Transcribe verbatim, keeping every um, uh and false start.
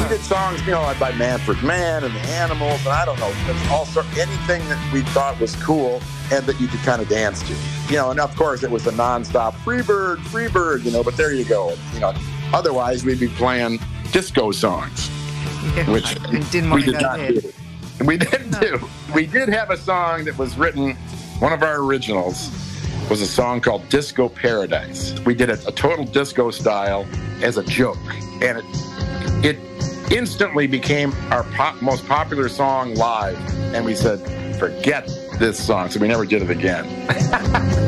did songs, you know, like by Manfred Mann and the Animals, and I don't know, also anything that we thought was cool and that you could kind of dance to. You know, and of course it was a nonstop Freebird, Freebird, you know, but there you go. You know, otherwise we'd be playing disco songs, yeah, which didn't we want to did go not ahead. do. We didn't No. do. We did have a song that was written, one of our originals was a song called Disco Paradise. We did it a total disco style as a joke, and it it instantly became our pop, most popular song live, and we said, forget this song, so we never did it again.